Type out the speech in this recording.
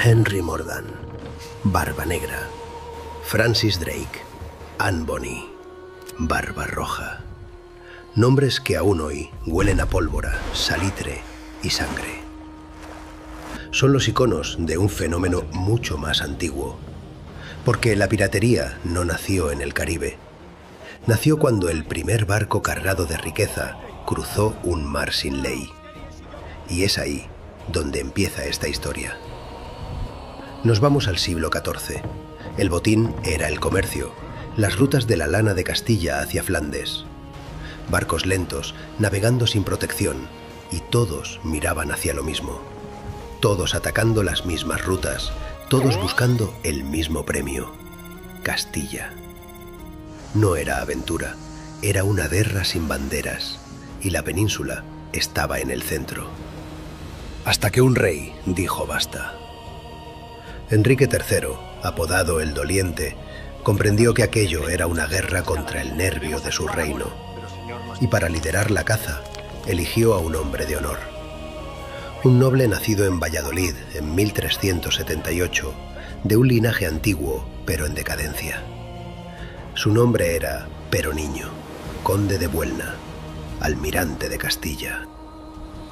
Henry Mordaunt, Barba Negra, Francis Drake, Anne Bonny, Barba Roja. Nombres que aún hoy huelen a pólvora, salitre y sangre. Son los iconos de un fenómeno mucho más antiguo, porque la piratería no nació en el Caribe. Nació cuando el primer barco cargado de riqueza cruzó un mar sin ley. Y es ahí donde empieza esta historia. Nos vamos al siglo XIV. El botín era el comercio, las rutas de la lana de Castilla hacia Flandes. Barcos lentos, navegando sin protección, y todos miraban hacia lo mismo. Todos atacando las mismas rutas, todos buscando el mismo premio: Castilla. No era aventura, era una guerra sin banderas, y la península estaba en el centro. Hasta que un rey dijo basta. Enrique III, apodado el Doliente, comprendió que aquello era una guerra contra el nervio de su reino, y para liderar la caza, eligió a un hombre de honor. Un noble nacido en Valladolid en 1378, de un linaje antiguo, pero en decadencia. Su nombre era Pero Niño, conde de Buelna, almirante de Castilla.